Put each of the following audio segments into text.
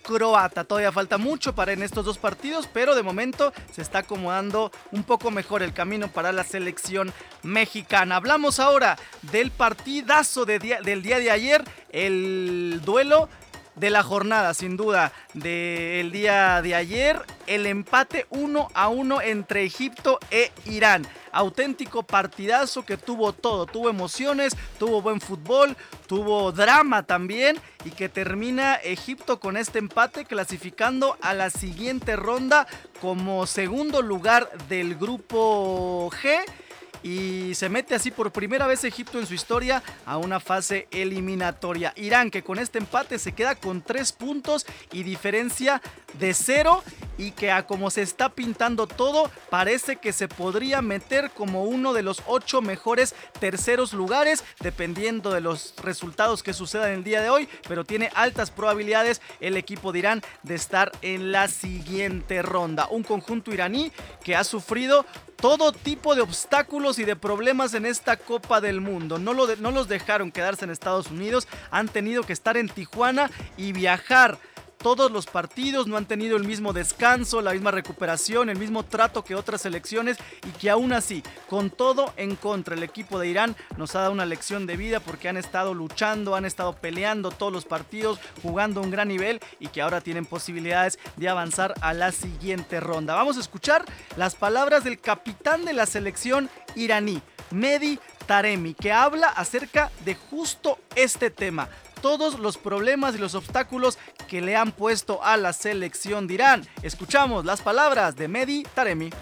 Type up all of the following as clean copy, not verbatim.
croata. Todavía falta mucho para en estos dos partidos, pero de momento se está acomodando un poco mejor el camino para la selección mexicana. Hablamos ahora del partidazo del día de ayer, el duelo de la jornada, sin duda, del día de ayer, el empate 1-1 entre Egipto e Irán. Auténtico partidazo que tuvo todo, tuvo emociones, tuvo buen fútbol, tuvo drama también, y que termina Egipto con este empate clasificando a la siguiente ronda como segundo lugar del grupo G. Y se mete así por primera vez Egipto en su historia a una fase eliminatoria. Irán, que con este empate se queda con 3 puntos y diferencia de 0, y que a como se está pintando todo, parece que se podría meter como uno de los 8 mejores terceros lugares, dependiendo de los resultados que sucedan el día de hoy, pero tiene altas probabilidades el equipo de Irán de estar en la siguiente ronda. Un conjunto iraní que ha sufrido todo tipo de obstáculos y de problemas en esta Copa del Mundo. No los dejaron quedarse en Estados Unidos, han tenido que estar en Tijuana y viajar todos los partidos, no han tenido el mismo descanso, la misma recuperación, el mismo trato que otras selecciones, y que aún así, con todo en contra, el equipo de Irán nos ha dado una lección de vida, porque han estado luchando, han estado peleando todos los partidos, jugando a un gran nivel, y que ahora tienen posibilidades de avanzar a la siguiente ronda. Vamos a escuchar las palabras del capitán de la selección iraní, Mehdi Taremi, que habla acerca de justo este tema. Todos los problemas y los obstáculos que le han puesto a la selección de Irán. Escuchamos las palabras de Mehdi Taremi.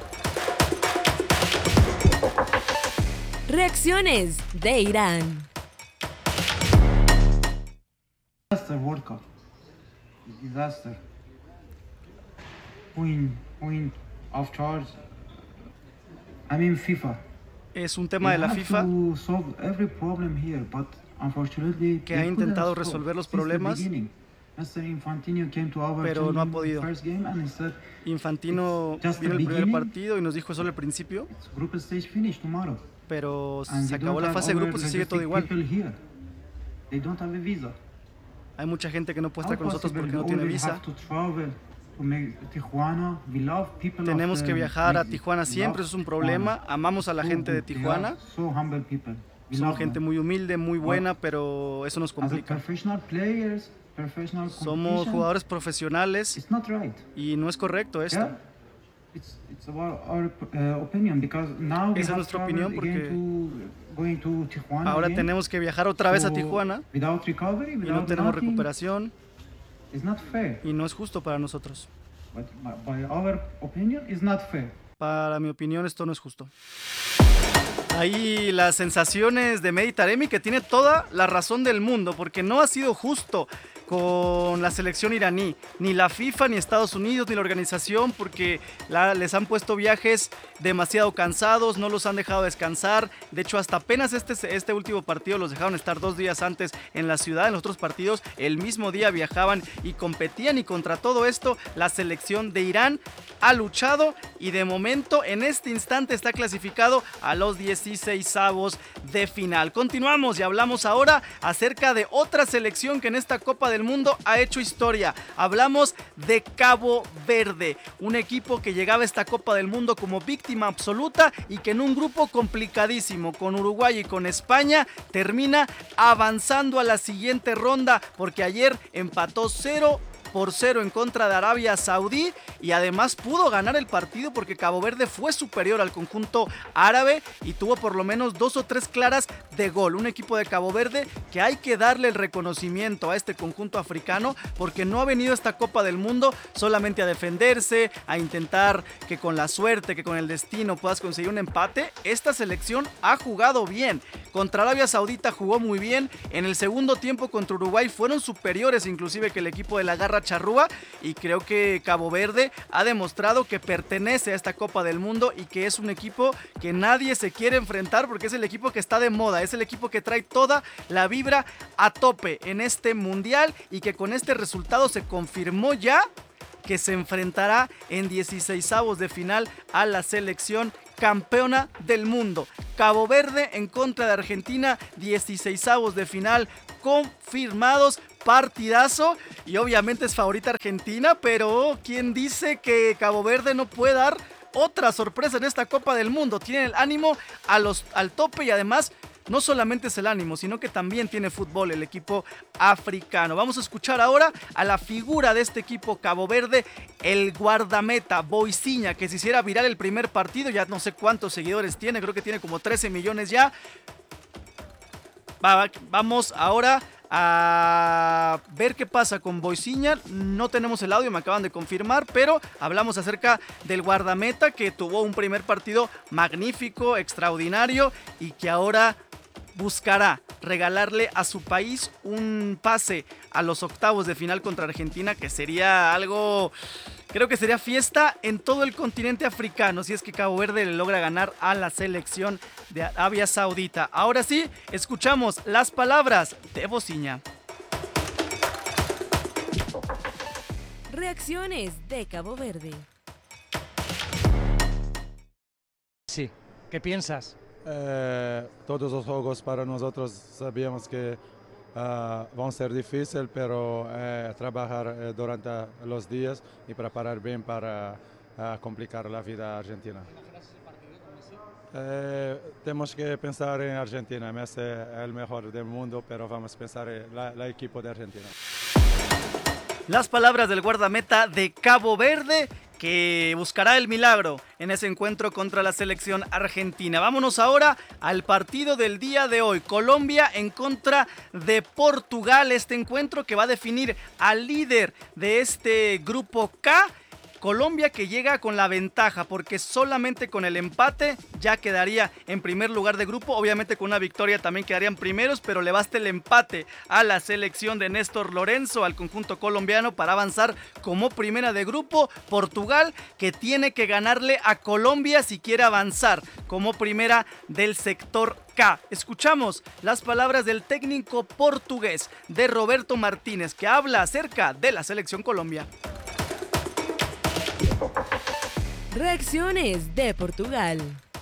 Reacciones de Irán. Disaster World Cup. Disaster. Point of charge. I mean FIFA. Es un tema de la FIFA que ha intentado resolver los problemas, pero no ha podido. Infantino vino el primer partido y nos dijo eso al principio, pero se acabó la fase de grupos y sigue todo igual. Hay mucha gente que no puede estar con nosotros porque no tiene visa. Tenemos que viajar a Tijuana siempre, eso es un problema. Amamos a la gente de Tijuana. Son gente muy humilde, muy buena, pero eso nos complica. Somos jugadores profesionales y no es correcto esto. Esa es nuestra opinión, porque ahora tenemos que viajar otra vez a Tijuana y no tenemos recuperación. Y no es justo para nosotros. Para mi opinión, esto no es justo. Ahí las sensaciones de Mehdi Taremi, que tiene toda la razón del mundo, porque no ha sido justo con la selección iraní, ni la FIFA, ni Estados Unidos, ni la organización, porque les han puesto viajes demasiado cansados, no los han dejado descansar. De hecho, hasta apenas este último partido los dejaron estar 2 días antes en la ciudad. En los otros partidos el mismo día viajaban y competían, y contra todo esto la selección de Irán ha luchado, y de momento en este instante está clasificado a los 16avos de final. Continuamos y hablamos ahora acerca de otra selección que en esta Copa del Mundo ha hecho historia. Hablamos de Cabo Verde, un equipo que llegaba a esta Copa del Mundo como víctima absoluta, y que en un grupo complicadísimo con Uruguay y con España termina avanzando a la siguiente ronda, porque ayer empató 0-0 en contra de Arabia Saudí, y además pudo ganar el partido porque Cabo Verde fue superior al conjunto árabe y tuvo por lo menos 2 o 3 claras de gol. Un equipo de Cabo Verde que hay que darle el reconocimiento a este conjunto africano, porque no ha venido a esta Copa del Mundo solamente a defenderse, a intentar que con la suerte, que con el destino puedas conseguir un empate. Esta selección ha jugado bien. Contra Arabia Saudita jugó muy bien. En el segundo tiempo contra Uruguay fueron superiores inclusive que el equipo de la Garra Charrúa, y creo que Cabo Verde ha demostrado que pertenece a esta Copa del Mundo y que es un equipo que nadie se quiere enfrentar, porque es el equipo que está de moda, es el equipo que trae toda la vibra a tope en este mundial, y que con este resultado se confirmó ya que se enfrentará en 16avos de final a la selección campeona del mundo. Cabo Verde en contra de Argentina, 16avos de final confirmados. Partidazo, y obviamente es favorita Argentina, pero ¿quién dice que Cabo Verde no puede dar otra sorpresa en esta Copa del Mundo? Tiene el ánimo al tope y además no solamente es el ánimo, sino que también tiene fútbol el equipo africano. Vamos a escuchar ahora a la figura de este equipo Cabo Verde, el guardameta Boiciña, que se hiciera viral el primer partido, ya no sé cuántos seguidores tiene, creo que tiene como 13 millones ya. Vamos ahora a ver qué pasa con Boiciña. No tenemos el audio, me acaban de confirmar, pero hablamos acerca del guardameta que tuvo un primer partido magnífico, extraordinario y que ahora buscará regalarle a su país un pase a los octavos de final contra Argentina, que sería algo, creo que sería fiesta en todo el continente africano si es que Cabo Verde le logra ganar a la selección de Arabia Saudita. Ahora sí, escuchamos las palabras de Boiciña. Reacciones de Cabo Verde. Sí, ¿qué piensas? Todos los juegos para nosotros sabíamos que van a ser difíciles, pero trabajar durante los días y preparar bien para complicar la vida a Argentina. Tenemos que pensar en Argentina. Messi es el mejor del mundo, pero vamos a pensar en el equipo de Argentina. Las palabras del guardameta de Cabo Verde, que buscará el milagro en ese encuentro contra la selección argentina. Vámonos ahora al partido del día de hoy. Colombia en contra de Portugal. Este encuentro que va a definir al líder de este grupo K. Colombia que llega con la ventaja porque solamente con el empate ya quedaría en primer lugar de grupo. Obviamente con una victoria también quedarían primeros, pero le basta el empate a la selección de Néstor Lorenzo, al conjunto colombiano, para avanzar como primera de grupo. Portugal que tiene que ganarle a Colombia si quiere avanzar como primera del sector K. Escuchamos las palabras del técnico portugués de Roberto Martínez, que habla acerca de la selección Colombia. Reacciones de Portugal.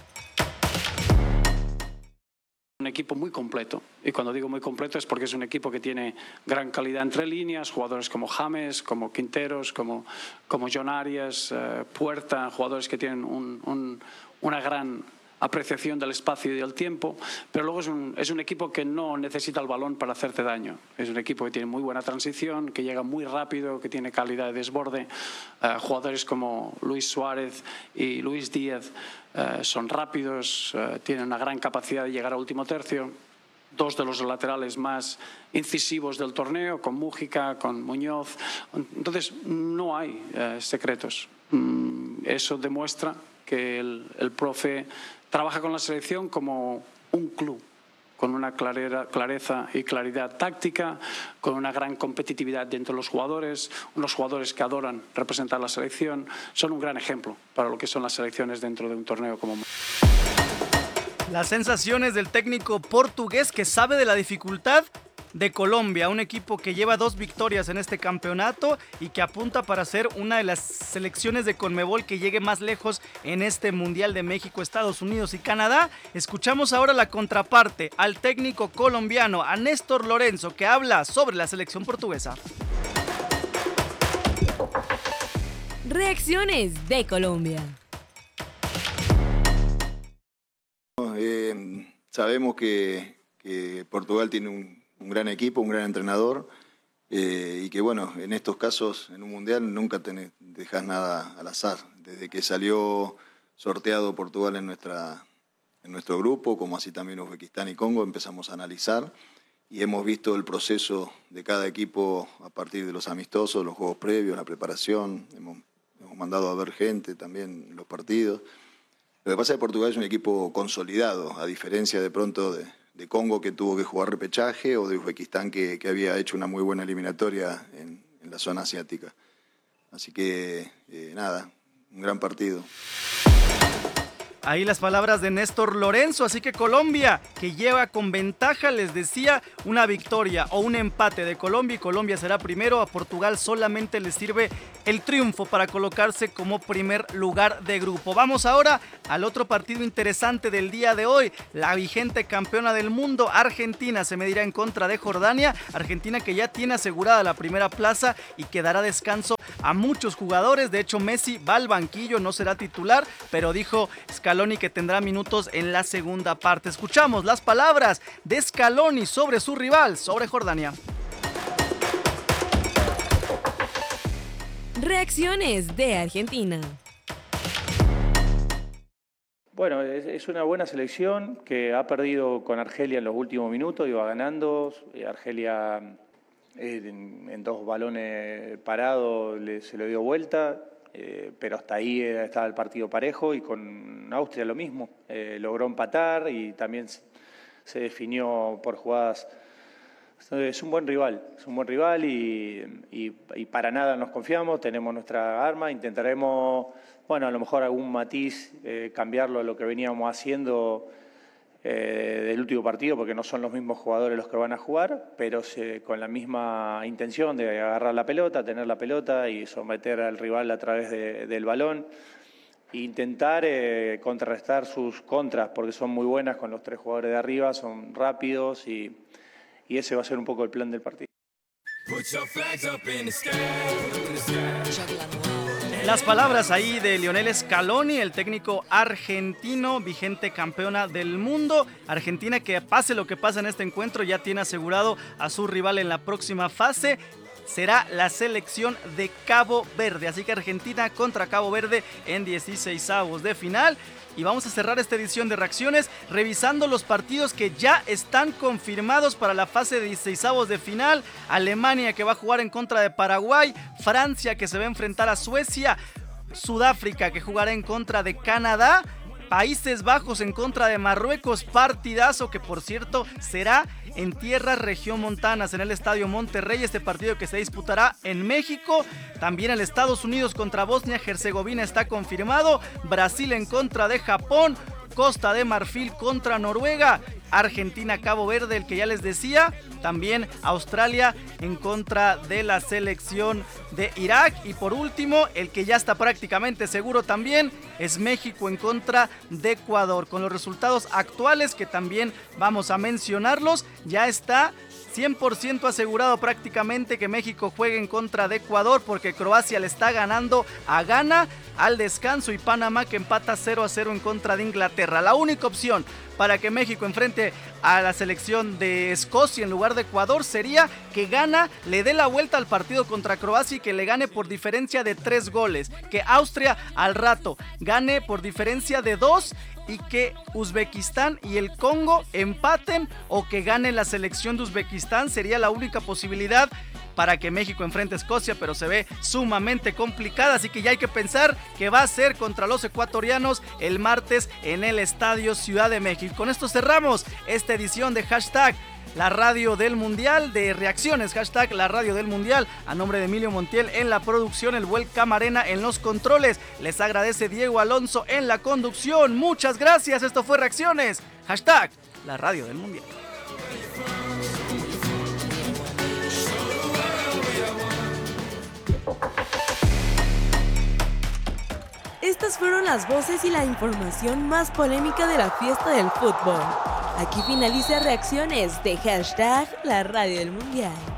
Un equipo muy completo, y cuando digo muy completo es porque es un equipo que tiene gran calidad entre líneas, jugadores como James, como Quinteros, como John Arias, Puerta, jugadores que tienen una gran apreciación del espacio y del tiempo, pero luego es un equipo que no necesita el balón para hacerte daño. Es un equipo que tiene muy buena transición, que llega muy rápido, que tiene calidad de desborde. Jugadores como Luis Suárez y Luis Díaz son rápidos, tienen una gran capacidad de llegar al último tercio. Dos de los laterales más incisivos del torneo, con Mújica, con Muñoz. Entonces, no hay secretos. Eso demuestra que el profe trabaja con la selección como un club, con una clareza y claridad táctica, con una gran competitividad dentro de los jugadores, unos jugadores que adoran representar la selección. Son un gran ejemplo para lo que son las selecciones dentro de un torneo como... Las sensaciones del técnico portugués que sabe de la dificultad de Colombia, un equipo que lleva 2 victorias en este campeonato y que apunta para ser una de las selecciones de Conmebol que llegue más lejos en este Mundial de México, Estados Unidos y Canadá. Escuchamos ahora la contraparte al técnico colombiano, a Néstor Lorenzo, que habla sobre la selección portuguesa. Reacciones de Colombia. Sabemos que Portugal tiene un gran equipo, un gran entrenador, y que bueno, en estos casos, en un mundial, nunca dejas nada al azar. Desde que salió sorteado Portugal en nuestro grupo, como así también Uzbekistán y Congo, empezamos a analizar y hemos visto el proceso de cada equipo a partir de los amistosos, los juegos previos, la preparación. Hemos mandado a ver gente también en los partidos. Lo que pasa es que Portugal es un equipo consolidado, a diferencia de pronto de Congo, que tuvo que jugar repechaje, o de Uzbekistán, que había hecho una muy buena eliminatoria en la zona asiática. Así que, nada, un gran partido. Ahí las palabras de Néstor Lorenzo, así que Colombia, que lleva con ventaja, les decía, una victoria o un empate de Colombia y Colombia será primero. A Portugal solamente les sirve el triunfo para colocarse como primer lugar de grupo. Vamos ahora al otro partido interesante del día de hoy. La vigente campeona del mundo, Argentina, se medirá en contra de Jordania. Argentina que ya tiene asegurada la primera plaza y que dará descanso a muchos jugadores. De hecho, Messi va al banquillo, no será titular, pero dijo Scaloni que tendrá minutos en la segunda parte. Escuchamos las palabras de Scaloni sobre su rival, sobre Jordania. Reacciones de Argentina. Bueno, es una buena selección que ha perdido con Argelia en los últimos minutos, iba ganando. Argelia en 2 balones parados se le dio vuelta, pero hasta ahí estaba el partido parejo, y con Austria lo mismo. Logró empatar y también se definió por jugadas. Es un buen rival y para nada nos confiamos, tenemos nuestra arma, intentaremos, bueno, a lo mejor algún matiz, cambiarlo a lo que veníamos haciendo del último partido, porque no son los mismos jugadores los que van a jugar, pero con la misma intención de agarrar la pelota, tener la pelota y someter al rival a través del balón. E intentar contrarrestar sus contras, porque son muy buenas con los 3 jugadores de arriba, son rápidos y ese va a ser un poco el plan del partido. Las palabras ahí de Lionel Scaloni, el técnico argentino, vigente campeona del mundo. Argentina que pase lo que pase en este encuentro ya tiene asegurado a su rival en la próxima fase. Será la selección de Cabo Verde. Así que Argentina contra Cabo Verde en 16avos de final. Y vamos a cerrar esta edición de Reacciones revisando los partidos que ya están confirmados para la fase de 16avos de final. Alemania que va a jugar en contra de Paraguay, Francia que se va a enfrentar a Suecia, Sudáfrica que jugará en contra de Canadá, Países Bajos en contra de Marruecos, partidazo que por cierto será en tierras regiomontanas en el Estadio Monterrey, este partido que se disputará en México. También el Estados Unidos contra Bosnia-Herzegovina está confirmado, Brasil en contra de Japón, Costa de Marfil contra Noruega, Argentina, Cabo Verde, el que ya les decía, también Australia en contra de la selección de Irak y por último, el que ya está prácticamente seguro también, es México en contra de Ecuador. Con los resultados actuales que también vamos a mencionarlos, ya está 100% asegurado prácticamente que México juegue en contra de Ecuador porque Croacia le está ganando a Ghana al descanso y Panamá que empata 0-0 en contra de Inglaterra. La única opción para que México enfrente a la selección de Escocia en lugar de Ecuador sería que Ghana le dé la vuelta al partido contra Croacia y que le gane por diferencia de 3 goles, que Austria al rato gane por diferencia de 2 y que Uzbekistán y el Congo empaten o que gane la selección de Uzbekistán. Sería la única posibilidad para que México enfrente a Escocia, pero se ve sumamente complicada, así que ya hay que pensar que va a ser contra los ecuatorianos el martes en el Estadio Ciudad de México. Con esto cerramos esta edición de Hashtag La Radio del Mundial, de Reacciones, Hashtag La Radio del Mundial. A nombre de Emilio Montiel en la producción, el buen Camarena en los controles. Les agradece Diego Alonso en la conducción. Muchas gracias, esto fue Reacciones, Hashtag La Radio del Mundial. Estas fueron las voces y la información más polémica de la fiesta del fútbol. Aquí finaliza Reacciones de Hashtag La Radio del Mundial.